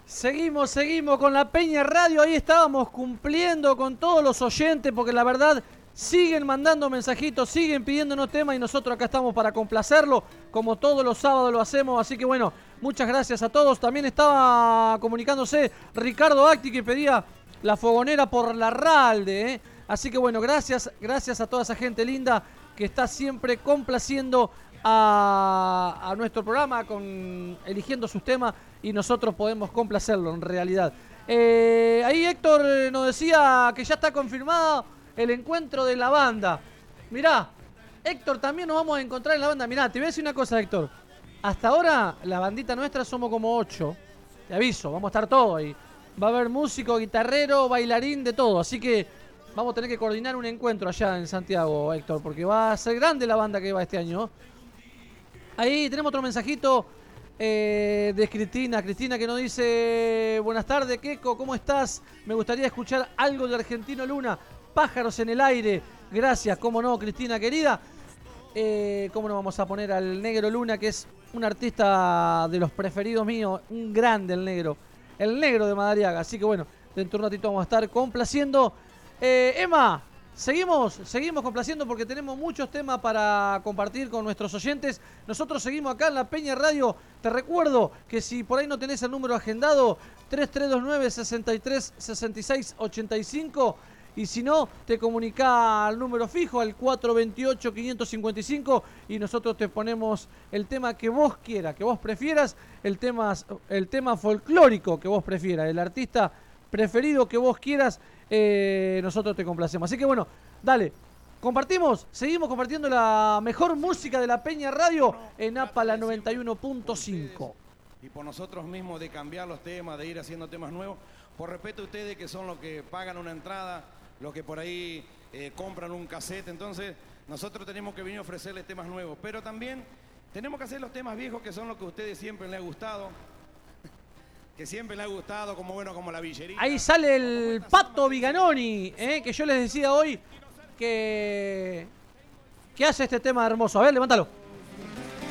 Seguimos con la Peña Radio. Ahí estábamos cumpliendo con todos los oyentes, porque la verdad siguen mandando mensajitos, siguen pidiéndonos temas y nosotros acá estamos para complacerlo, como todos los sábados lo hacemos. Así que bueno, muchas gracias a todos. También estaba comunicándose Ricardo Acti, que pedía la fogonera por Larralde, ¿eh? Así que bueno, gracias a toda esa gente linda que está siempre complaciendo a nuestro programa, eligiendo sus temas, y nosotros podemos complacerlo en realidad. Ahí Héctor nos decía que ya está confirmado el encuentro de la banda. Mirá, Héctor, también nos vamos a encontrar en la banda. Mirá, te voy a decir una cosa, Héctor. Hasta ahora, la bandita nuestra somos como 8. Te aviso, vamos a estar todos ahí. Va a haber músico, guitarrero, bailarín, de todo. Así que vamos a tener que coordinar un encuentro allá en Santiago, Héctor, porque va a ser grande la banda que va este año. Ahí tenemos otro mensajito de Cristina que nos dice: buenas tardes, Queco, ¿cómo estás? Me gustaría escuchar algo de Argentino Luna, Pájaros en el Aire. Gracias, cómo no, Cristina querida. ¿Cómo no vamos a poner al Negro Luna, que es un artista de los preferidos míos, un grande el negro de Madariaga? Así que bueno, dentro de un ratito vamos a estar complaciendo. Emma, seguimos complaciendo porque tenemos muchos temas para compartir con nuestros oyentes. Nosotros seguimos acá en la Peña Radio. Te recuerdo que si por ahí no tenés el número agendado, 3329-636685, y si no, te comunicá al número fijo, al 428-555, y nosotros te ponemos el tema que vos quieras, que vos prefieras, el tema folclórico que vos prefieras, el artista preferido que vos quieras. Nosotros te complacemos. Así que bueno, dale, seguimos compartiendo la mejor música de la Peña Radio en APA la 91.5. Y por nosotros mismos de cambiar los temas, de ir haciendo temas nuevos, por respeto a ustedes que son los que pagan una entrada, los que por ahí compran un cassette. Entonces nosotros tenemos que venir a ofrecerles temas nuevos, pero también tenemos que hacer los temas viejos, que son los que a ustedes siempre les ha gustado. Que siempre le ha gustado, como la villerita. Ahí sale el Pato Viganoni, que yo les decía hoy que hace este tema hermoso. A ver, levántalo.